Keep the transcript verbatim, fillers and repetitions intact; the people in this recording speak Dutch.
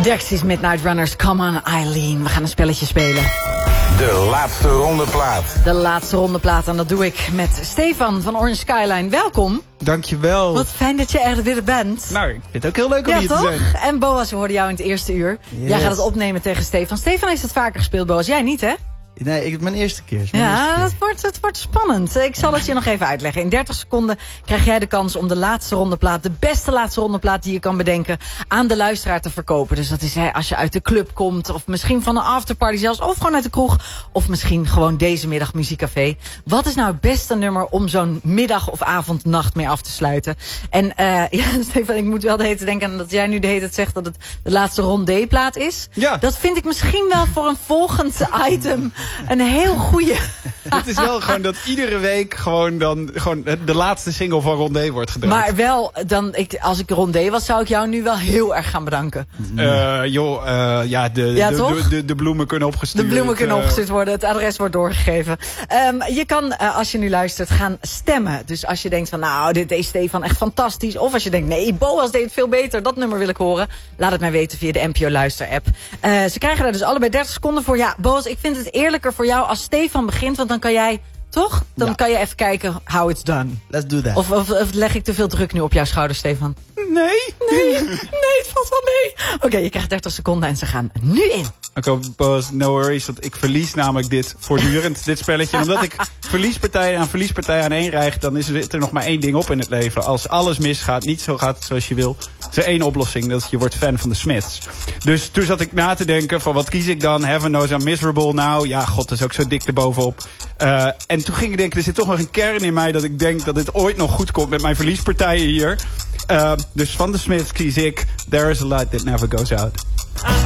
Dexys Midnight Runners, come on Eileen. We gaan een spelletje spelen. De laatste ronde plaat. De laatste ronde plaat en dat doe ik met Stefan van Orange Skyline. Welkom. Dankjewel. Wat fijn dat je er weer bent. Nou, ik vind het ook heel leuk om ja, hier toch? te zijn. En Boas, we hoorden jou in het eerste uur. Yes. Jij gaat het opnemen tegen Stefan. Stefan heeft het vaker gespeeld, Boas. Jij niet, hè? Nee, ik, mijn eerste keer. Mijn Ja, eerste keer. het wordt, het wordt spannend. Ik zal het je nog even uitleggen. In dertig seconden krijg jij de kans om de laatste rondeplaat, de beste laatste rondeplaat die je kan bedenken, aan de luisteraar te verkopen. Dus dat is hè, als je uit de club komt, of misschien van een afterparty zelfs, of gewoon uit de kroeg, of misschien gewoon deze middag muziekcafé. Wat is nou het beste nummer om zo'n middag of avond, nacht mee af te sluiten? En uh, ja, Stefan, ik moet wel de hele tijd denken aan dat jij nu de hele tijd zegt dat het de laatste rondé-plaat is. Ja. Dat vind ik misschien wel voor een volgend item een heel goeie. Het is wel gewoon dat iedere week gewoon dan gewoon de laatste single van Rondé wordt gedraaid. Maar wel, dan, ik, als ik Rondé was, zou ik jou nu wel heel erg gaan bedanken. Uh, joh, uh, ja, de, Ja, de, toch? de, de, de bloemen kunnen opgestuurd. De bloemen kunnen uh, opgestuurd worden, het adres wordt doorgegeven. Um, je kan, uh, als je nu luistert, gaan stemmen. Dus als je denkt van, nou, dit deed Stefan echt fantastisch. Of als je denkt, nee, Boas deed het veel beter, dat nummer wil ik horen. Laat het mij weten via de N P O Luister app. Uh, ze krijgen daar dus allebei dertig seconden voor. Ja, Boas, ik vind het eerlijker voor jou als Stefan begint, want dan kan jij, toch? Dan Ja. kan je even kijken how it's done. Let's do that. Of, of, of leg ik te veel druk nu op jouw schouders, Stefan? Nee. Nee, nee, het valt wel mee. Oké, okay, je krijgt dertig seconden en ze gaan nu in. Oké, okay, no worries, want ik verlies namelijk dit voortdurend, dit spelletje. En omdat ik verliespartijen aan verliespartijen aan één rijg, dan is er nog maar één ding op in het leven. Als alles misgaat, niet zo gaat zoals je wil, is er één oplossing, dat is je wordt fan van de Smiths. Dus toen zat ik na te denken van wat kies ik dan? Heaven knows I'm miserable now. Ja, god, dat is ook zo dik erbovenop. Uh, en toen ging ik denken, er zit toch nog een kern in mij dat ik denk dat dit ooit nog goed komt met mijn verliespartijen hier. Uh, dus van de Smiths kies ik There is a light that never goes out.